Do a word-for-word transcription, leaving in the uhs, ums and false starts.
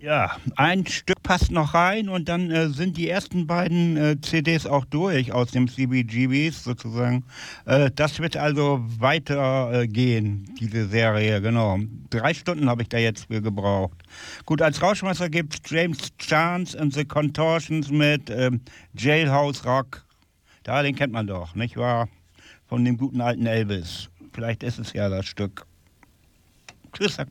Ja, ein Stück passt noch rein und dann äh, sind die ersten beiden äh, C Ds auch durch aus dem C B G Bs sozusagen. Äh, das wird also weiter äh, gehen, diese Serie, genau. Drei Stunden habe ich da jetzt für gebraucht. Gut, als Rauschmeister gibt es James Chance and the Contortions mit ähm, Jailhouse Rock. Da, den kennt man doch, nicht wahr? Von dem guten alten Elvis. Vielleicht ist es ja das Stück. Tschüss.